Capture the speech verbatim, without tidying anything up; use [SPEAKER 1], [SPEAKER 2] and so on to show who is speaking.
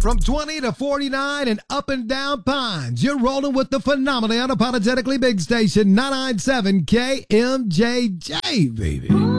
[SPEAKER 1] From twenty to forty-nine and up and down Pines, you're rolling with the phenomenally unapologetically big station, nine ninety-seven K M J J, baby.